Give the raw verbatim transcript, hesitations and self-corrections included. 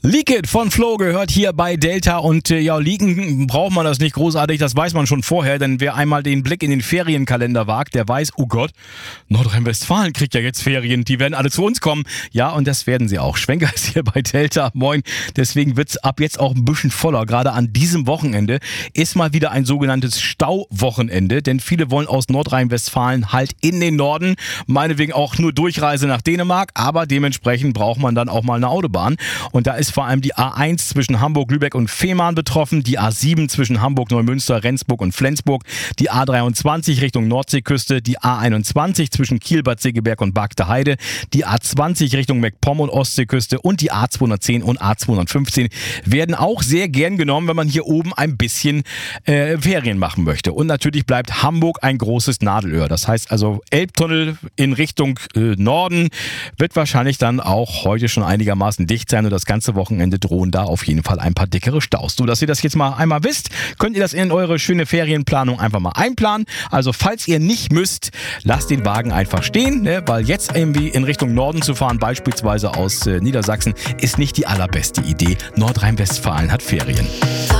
Leak It von Flo gehört hier bei Delta und äh, ja, leaken braucht man das nicht großartig, das weiß man schon vorher, denn wer einmal den Blick in den Ferienkalender wagt, der weiß, oh Gott, Nordrhein-Westfalen kriegt ja jetzt Ferien, die werden alle zu uns kommen. Ja, und das werden sie auch. Schwenker ist hier bei Delta, moin, deswegen wird's ab jetzt auch ein bisschen voller. Gerade an diesem Wochenende ist mal wieder ein sogenanntes Stauwochenende, denn viele wollen aus Nordrhein-Westfalen halt in den Norden, meinetwegen auch nur Durchreise nach Dänemark, aber dementsprechend braucht man dann auch mal eine Autobahn und da ist vor allem die A eins zwischen Hamburg, Lübeck und Fehmarn betroffen, die A sieben zwischen Hamburg, Neumünster, Rendsburg und Flensburg, die A dreiundzwanzig Richtung Nordseeküste, die A einundzwanzig zwischen Kiel, Bad Segeberg und Bagde Heide, die A zwanzig Richtung MacPom und Ostseeküste und die A zweihundertzehn und A zweihundertfünfzehn werden auch sehr gern genommen, wenn man hier oben ein bisschen äh, Ferien machen möchte. Und natürlich bleibt Hamburg ein großes Nadelöhr. Das heißt also Elbtunnel in Richtung äh, Norden wird wahrscheinlich dann auch heute schon einigermaßen dicht sein und das ganze Wochenende drohen da auf jeden Fall ein paar dickere Staus. So, dass ihr das jetzt mal einmal wisst, könnt ihr das in eure schöne Ferienplanung einfach mal einplanen. Also falls ihr nicht müsst, lasst den Wagen einfach stehen, ne? Weil jetzt irgendwie in Richtung Norden zu fahren, beispielsweise aus äh, Niedersachsen, ist nicht die allerbeste Idee. Nordrhein-Westfalen hat Ferien.